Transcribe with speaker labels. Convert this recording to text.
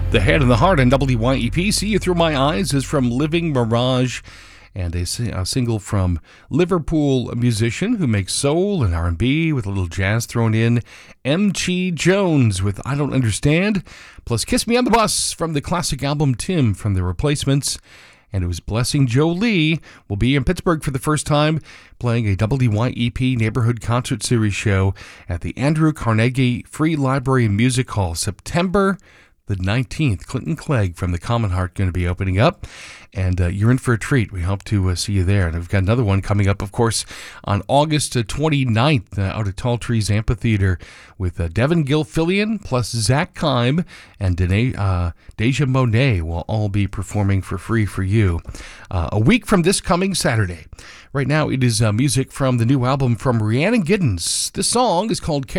Speaker 1: The Head and the Heart on WYEP. See You Through My Eyes is from Living Mirage, and a single from Liverpool musician who makes soul and R&B with a little jazz thrown in, M.G. Jones with I Don't Understand, plus Kiss Me on the Bus from the classic album Tim from The Replacements. And it was Blessing Jolie will be in Pittsburgh for the first time, playing a WYEP Neighborhood Concert Series show at the Andrew Carnegie Free Library and Music Hall, September the 19th. Clinton Clegg from the Common Heart going to be opening up, and you're in for a treat. We hope to see you there. And we've got another one coming up, of course, on August 29th out at Tall Trees Amphitheater with Devin Gilfillian plus Zach Kime and Deja Monet will all be performing for free for you a week from this coming Saturday. Right now, it is music from the new album from Rhiannon Giddens. This song is called